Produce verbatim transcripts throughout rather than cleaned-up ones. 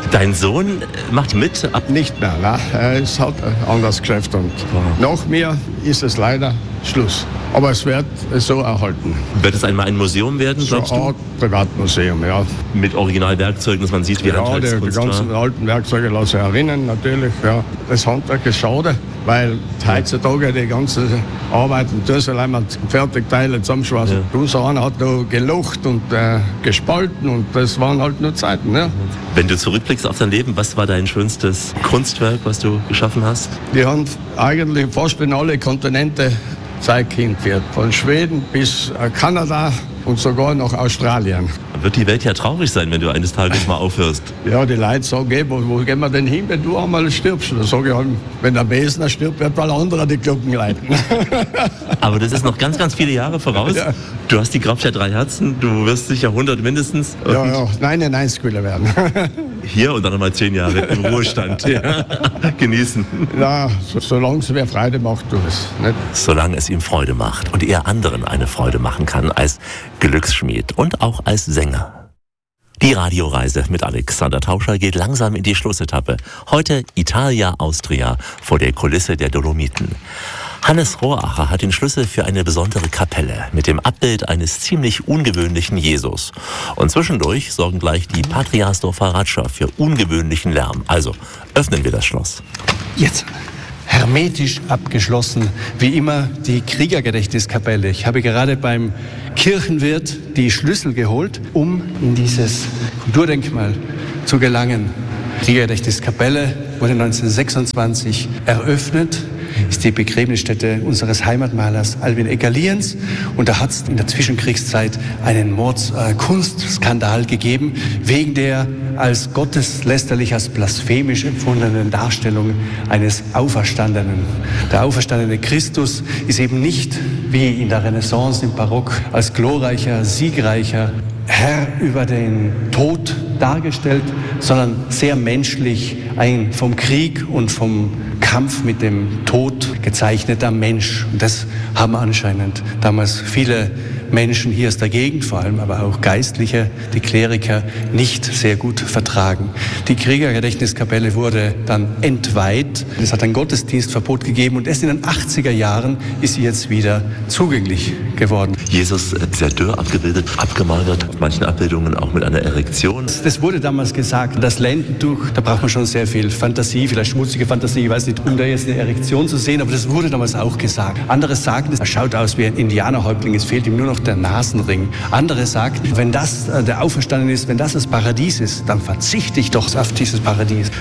Dein Sohn macht mit? Ab Nicht mehr, nein. Er ist halt ein anderes Geschäft und Oh. nach mir ist es leider Schluss. Aber es wird so erhalten. Wird es einmal ein Museum werden, So glaubst eine du? Art Privatmuseum, ja. Mit Originalwerkzeugen, dass man sieht, wie Ja, die, die Handwerkskunst ganzen war. alten Werkzeuge lassen erinnern, natürlich. Ja. Das Handwerk ist schade, weil heutzutage die ganzen Arbeiten, da soll einmal Fertigteile zusammenschweißen. Ja. Unser einer hat da gelocht und äh, gespalten und das waren halt nur Zeiten. Ja. Wenn du zurückblickst auf dein Leben, was war dein schönstes Kunstwerk, was du geschaffen hast? Wir haben eigentlich fast in alle Kontinente Zeit hingeführt. Von Schweden bis äh, Kanada und sogar nach Australien. Wird die Welt ja traurig sein, wenn du eines Tages mal aufhörst. Ja, die Leute sagen, hey, wo, wo gehen wir denn hin, wenn du einmal stirbst? Da sage ich halt, wenn der Besner stirbt, wird mal anderer die Glocken leiten. Aber das ist noch ganz, ganz viele Jahre voraus. Ja. Du hast die Grabstadt Drei Herzen, du wirst sicher hundert mindestens. Ja, ja, neunundneunzig will er werden. Hier und dann nochmal zehn Jahre im Ruhestand. Ja. Genießen. Ja, so, solange es mir Freude macht, tu es. Nicht? Solange es ihm Freude macht und er anderen eine Freude machen kann als Glücksschmied und auch als Sänger. Die Radioreise mit Alexander Tauscher geht langsam in die Schlussetappe. Heute Italia, Austria vor der Kulisse der Dolomiten. Hannes Rohracher hat den Schlüssel für eine besondere Kapelle mit dem Abbild eines ziemlich ungewöhnlichen Jesus. Und zwischendurch sorgen gleich die Patriarsdorfer Ratscher für ungewöhnlichen Lärm. Also öffnen wir das Schloss. Jetzt hermetisch abgeschlossen, wie immer die Kriegergedächtniskapelle. Ich habe gerade beim Kirchenwirt die Schlüssel geholt, um in dieses Kulturdenkmal zu gelangen. Die Kriegergedächtniskapelle wurde neunzehnhundertsechsundzwanzig eröffnet, ist die Begräbnisstätte unseres Heimatmalers Alwin Egger-Lienz. Und da hat es in der Zwischenkriegszeit einen Mordskunstskandal äh, gegeben, wegen der als gotteslästerlich, als blasphemisch empfundenen Darstellung eines Auferstandenen. Der auferstandene Christus ist eben nicht, wie in der Renaissance, im Barock, als glorreicher, siegreicher Herr über den Tod dargestellt, sondern sehr menschlich, ein vom Krieg und vom Kampf mit dem Tod gezeichneter Mensch. Und das haben anscheinend damals viele Menschen hier aus der Gegend, vor allem aber auch Geistliche, die Kleriker, nicht sehr gut vertragen. Die Kriegergedächtniskapelle wurde dann entweiht. Es hat ein Gottesdienstverbot gegeben und erst in den achtziger Jahren ist sie jetzt wieder zugänglich geworden. Jesus sehr dürr abgebildet, abgemagert, auf manchen Abbildungen auch mit einer Erektion. Das wurde damals gesagt, das Lendentuch, da braucht man schon sehr viel Fantasie, vielleicht schmutzige Fantasie, ich weiß nicht, um da jetzt eine Erektion zu sehen, aber das wurde damals auch gesagt. Andere sagten, er schaut aus wie ein Indianerhäuptling, es fehlt ihm nur noch der Nasenring. Andere sagten, wenn das äh, der Auferstandene ist, wenn das das Paradies ist, dann verzichte ich doch auf dieses Paradies.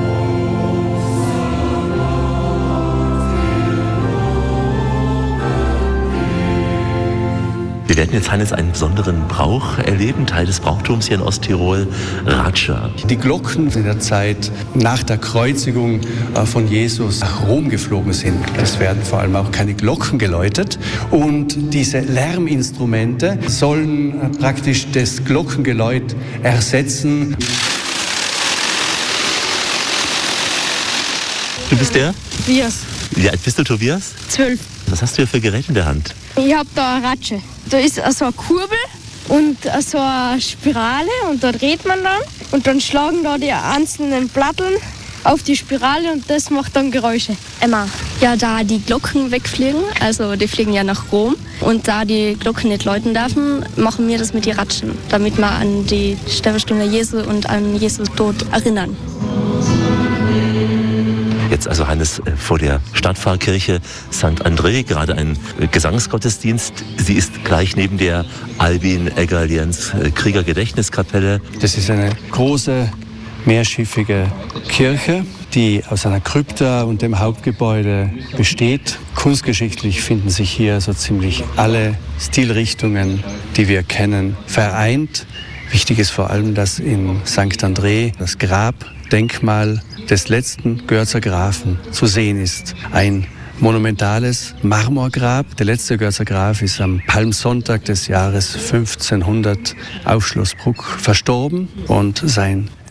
Wir werden jetzt, Hannes, einen besonderen Brauch erleben, Teil des Brauchtums hier in Osttirol, Ratscher. Die Glocken in der Zeit nach der Kreuzigung von Jesus nach Rom geflogen sind. Es werden vor allem auch keine Glocken geläutet. Und diese Lärminstrumente sollen praktisch das Glockengeläut ersetzen. Du bist der? Tobias, Wie alt bist du, Tobias? zwölf. Was hast du hier für Gerät in der Hand? Ich habe da eine Ratsche. Da ist so eine Kurbel und so eine Spirale und da dreht man dann. Und dann schlagen da die einzelnen Platteln auf die Spirale und das macht dann Geräusche. Emma. Ja, da die Glocken wegfliegen, also die fliegen ja nach Rom. Und da die Glocken nicht läuten dürfen, machen wir das mit den Ratschen, damit wir an die Sterbestunde Jesu und an Jesu Tod erinnern. Jetzt also, Hannes, vor der Stadtpfarrkirche Sankt André, gerade ein Gesangsgottesdienst. Sie ist gleich neben der Alwin Egger-Lienz Kriegergedächtniskapelle. Das ist eine große, mehrschiffige Kirche, die aus einer Krypta und dem Hauptgebäude besteht. Kunstgeschichtlich finden sich hier so ziemlich alle Stilrichtungen, die wir kennen, vereint. Wichtig ist vor allem, dass in Sankt André das Grabdenkmal des letzten Görzer Grafen zu sehen ist. Ein monumentales Marmorgrab. Der letzte Görzer Graf ist am Palmsonntag des Jahres fünfzehnhundert auf Schloss Bruck verstorben und sein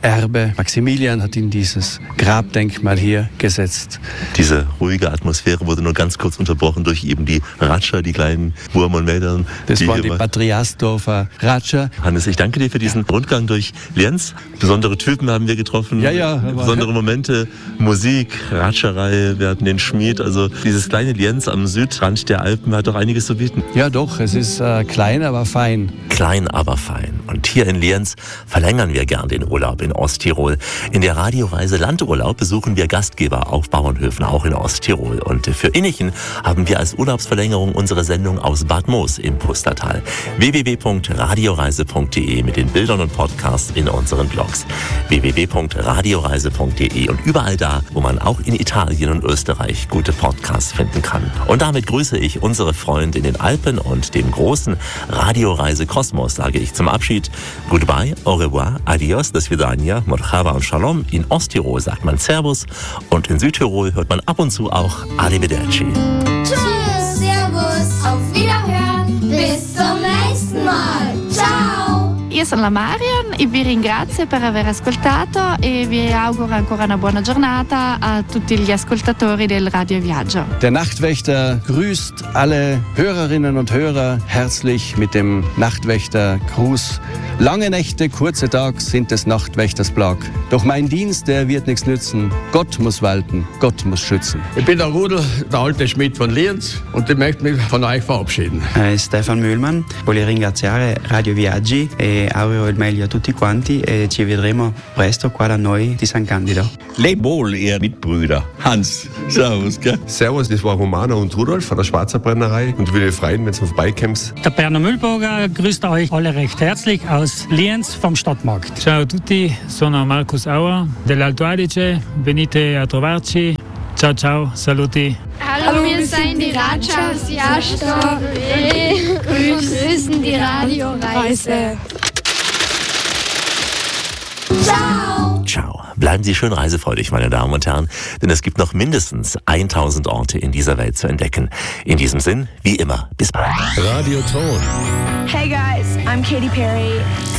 Erbe. Maximilian hat ihn dieses Grabdenkmal hier gesetzt. Diese ruhige Atmosphäre wurde nur ganz kurz unterbrochen durch eben die Ratscher, die kleinen Wurm und Mädern. Das waren die Patriasdorfer Ratscher. Hannes, ich danke dir für diesen Rundgang durch Lienz. Besondere Typen haben wir getroffen, ja, ja, besondere Momente, Musik, Ratscherei, wir hatten den Schmied. Also dieses kleine Lienz am Südrand der Alpen hat doch einiges zu bieten. Ja doch, es ist äh, klein, aber fein. Klein, aber fein. Und hier in Lienz verlängern wir gern den Urlaub in Osttirol. In der Radioreise Landurlaub besuchen wir Gastgeber auf Bauernhöfen, auch in Osttirol. Und für Innichen haben wir als Urlaubsverlängerung unsere Sendung aus Bad Moos im Pustertal. w w w punkt radioreise punkt d e mit den Bildern und Podcasts in unseren Blogs. w w w punkt radioreise punkt d e und überall da, wo man auch in Italien und Österreich gute Podcasts finden kann. Und damit grüße ich unsere Freunde in den Alpen und dem großen Radioreise Kosmos, sage ich zum Abschied. Goodbye, au revoir, adios, das Vidania, Morchava und Shalom. In Osttirol sagt man Servus und in Südtirol hört man ab und zu auch Arrivederci. Tschüss, Servus, auf Wiederhören, bis zum nächsten Mal. Ciao! Io sono la Marion e vi ringrazio per aver ascoltato e vi auguro ancora una buona giornata a tutti gli ascoltatori del Radio Viaggio. Der Nachtwächter grüßt alle Hörerinnen und Hörer herzlich mit dem Nachtwächtergruß. Lange Nächte, kurze Tage sind des Nachtwächters Plag. Doch mein Dienst, der wird nichts nützen. Gott muss walten, Gott muss schützen. Ich bin der Rudel, der alte Schmied von Lienz, und ich möchte mich von euch verabschieden. Eh, Stefan Mühlmann, voglio ringraziare Radio Viaggi e auguro il meglio a tutti quanti e ci vedremo presto qua da noi di San Candido. Leb wohl, ihr Mitbrüder. Hans, servus, gell? Servus, das war Romano und Rudolf von der Schwarzer Brennerei und würde freuen, wenn du vorbeikommst. Der Berner Mühlburger grüßt euch alle recht herzlich aus Lienz vom Stadtmarkt. Ciao a tutti, sono Markus Auer dell'Alto Adige, venite a trovarci. Ciao, ciao, saluti. Hallo, wir sind die Ratschers Jahrstock und grüßen die Radioreise. Ciao! Ciao. Bleiben Sie schön reisefreudig, meine Damen und Herren, denn es gibt noch mindestens tausend Orte in dieser Welt zu entdecken. In diesem Sinn, wie immer, bis bald. Radioton. Hey guys, I'm Katy Perry.